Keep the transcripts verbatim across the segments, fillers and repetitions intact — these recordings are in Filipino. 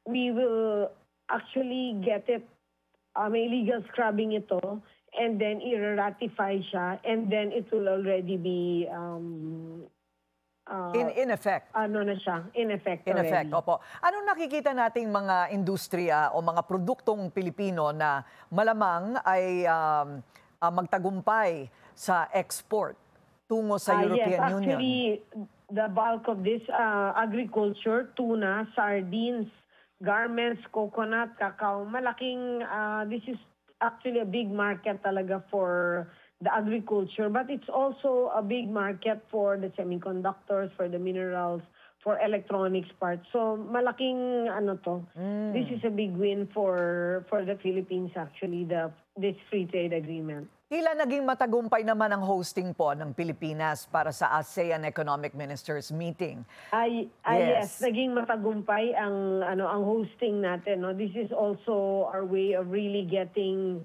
we will actually get it, uh, may legal scrubbing ito, and then i-ratify siya, and then it will already be um, uh, In, in effect. ano na siya, in effect In already. effect, opo. Anong nakikita nating mga industriya o mga produktong Pilipino na malamang ay um, uh, magtagumpay sa export tungo sa Ah, European yes, Union? actually, the bulk of this uh, agriculture, tuna, sardines, garments, coconut, cacao, malaking, uh, this is actually a big market talaga for the agriculture, but it's also a big market for the semiconductors, for the minerals, for electronics parts. So malaking ano to. Mm. This is a big win for for the Philippines actually, the this free trade agreement. Tila naging matagumpay naman ang hosting po ng Pilipinas para sa ASEAN Economic Ministers Meeting. Ay, ay Yes. yes. naging matagumpay ang ano ang hosting natin, no. This is also our way of really getting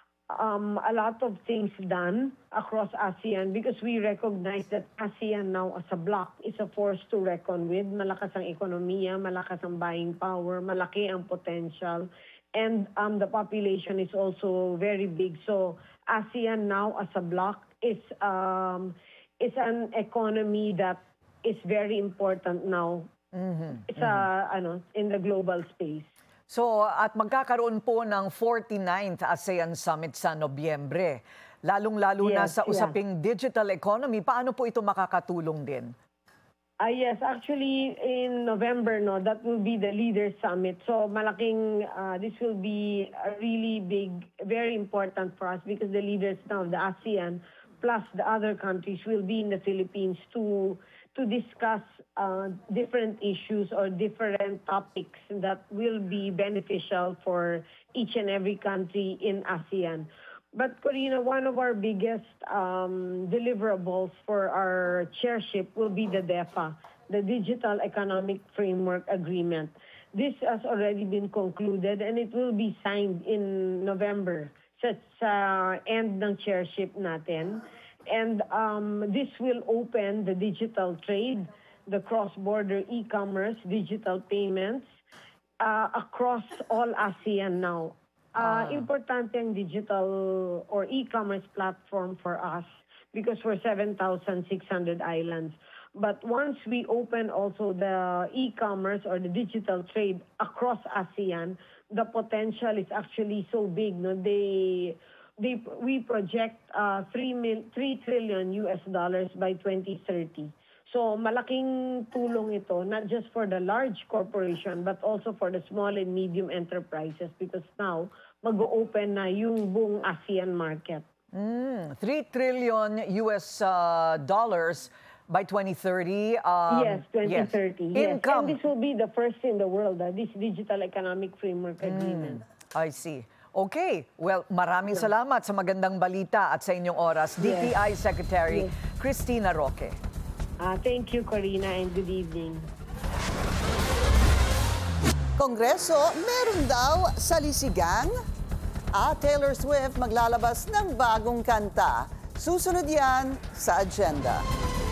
um a lot of things done across ASEAN, because we recognize that ASEAN now as a bloc is a force to reckon with. Malakas ang ekonomiya, malakas ang buying power, malaki ang potential, and um the population is also very big. So ASEAN now as a bloc is um is an economy that is very important now. Mhm. It's a, ano, in the global space. So, at magkakaroon po ng forty-ninth ASEAN Summit sa Nobyembre. Lalong-lalo na Yes, sa yeah. usaping digital economy, paano po ito makakatulong din? Ah, yes, actually in November, no, that will be the Leaders Summit. So malaking, uh, this will be a really big, very important for us, because the leaders now of the ASEAN plus the other countries will be in the Philippines to to discuss uh, different issues or different topics that will be beneficial for each and every country in ASEAN. But Corina, one of our biggest um, deliverables for our chairship will be the DEFA, the Digital Economic Framework Agreement. This has already been concluded and it will be signed in November sa, sa end ng chairship natin. And um, this will open the digital trade, the cross-border e-commerce, digital payments uh, across all ASEAN now. Uh, importante ang digital or e-commerce platform for us, because we're seven thousand six hundred islands. But once we open also the e-commerce or the digital trade across ASEAN, the potential is actually so big. No? They, they, we project uh, three trillion U S dollars by twenty thirty. So malaking tulong ito, not just for the large corporation, but also for the small and medium enterprises, because now mag-open na yung buong ASEAN market. Mm, three trillion U S uh, dollars by twenty thirty. Um, yes, twenty thirty. Yes. Income. And this will be the first in the world, uh, this Digital Economic Framework Agreement. I see. Okay. Well, maraming salamat sa magandang balita at sa inyong oras. D T I Secretary Yes. Cristina Roque. Uh, thank you, Corina, and good evening. Kongreso, meron daw salisigang? Ah, Taylor Swift maglalabas ng bagong kanta. Susunod yan sa agenda.